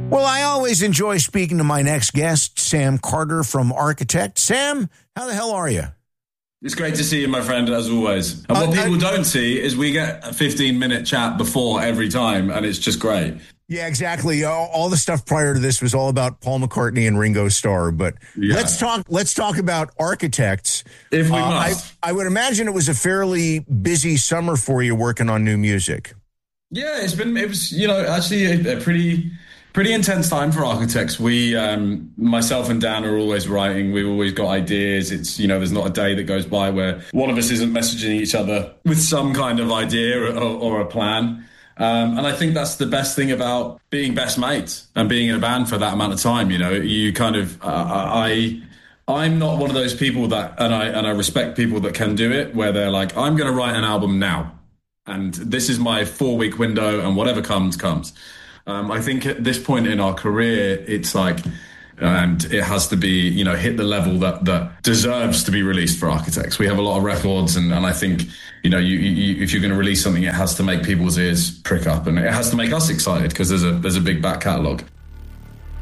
Well, I always enjoy speaking to my next guest, Sam Carter from Architect. Sam, how the hell are you? It's great to see you, my friend, as always. And what people don't see is we get a 15-minute chat before every time, and it's just great. Yeah, exactly. All the stuff prior to this was all about Paul McCartney and Ringo Starr. But let's talk about Architects. If we must. I would imagine it was a fairly busy summer for you working on new music. Yeah, it was actually a pretty intense time for Architects. We, myself and Dan are always writing. We've always got ideas. It's, there's not a day that goes by where one of us isn't messaging each other with some kind of idea or a plan. And I think that's the best thing about being best mates and being in a band for that amount of time. You kind of, I'm not one of those people that, and I respect people that can do it, where they're like, I'm going to write an album now. And this is my 4-week window, and whatever comes. I think at this point in our career, it's like, and it has to be, hit the level that deserves to be released for Architects. We have a lot of records, and I think, if you're going to release something, it has to make people's ears prick up, and it has to make us excited because there's a big back catalogue.